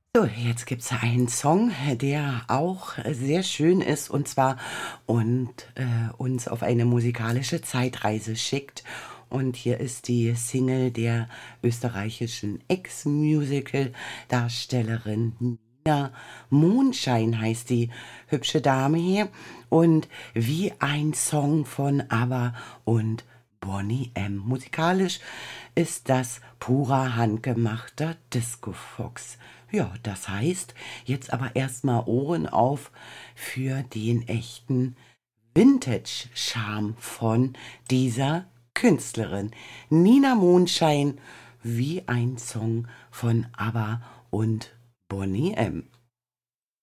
So, jetzt gibt's einen Song, der auch sehr schön ist und zwar uns auf eine musikalische Zeitreise schickt. Und hier ist die Single der österreichischen Ex-Musical-Darstellerin Nina Mondschein heißt die hübsche Dame hier. Und wie ein Song von ABBA und Boney M. Musikalisch ist das purer handgemachter Disco Fox. Ja, das heißt, jetzt aber erstmal Ohren auf für den echten Vintage-Charme von dieser Künstlerin. Nina Mondschein, wie ein Song von ABBA und Boney M.